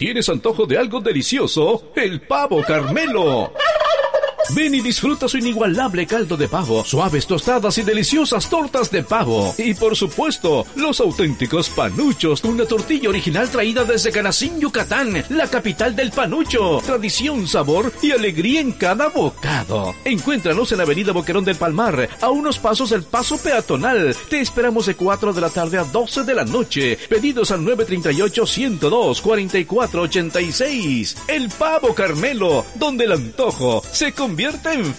¿Tienes antojo de algo delicioso? ¡El Pavo Carmelo! Ven y disfruta su inigualable caldo de pavo, suaves tostadas y deliciosas tortas de pavo. Y por supuesto, los auténticos panuchos, una tortilla original traída desde Canacín, Yucatán, la capital del panucho. Tradición, sabor y alegría en cada bocado. Encuéntranos en la avenida Boquerón del Palmar, a unos pasos del paso peatonal. Te esperamos de 4 de la tarde a 12 de la noche. Pedidos al 938-102-4486. El Pavo Carmelo, donde el antojo se convierte en